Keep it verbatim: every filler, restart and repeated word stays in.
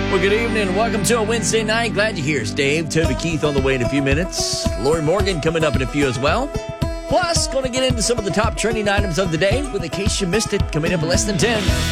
Well, good evening. Welcome to a Wednesday night. Glad you're here. It's Dave, Toby Keith on the way in a few minutes. Lori Morgan coming up in a few as well. Plus, going to get into some of the top trending items of the day with In Case You Missed It coming up in less than ten.